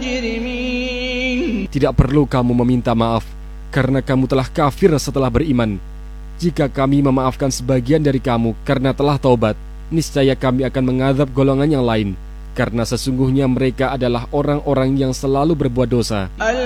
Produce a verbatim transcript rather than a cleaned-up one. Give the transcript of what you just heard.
المجرمين. Tidak perlu kamu meminta maaf, karena kamu telah kafir setelah beriman. Jika kami memaafkan sebagian dari kamu karena telah taubat, niscaya kami akan mengadab golongan yang lain, karena sesungguhnya mereka adalah orang-orang yang selalu berbuat dosa.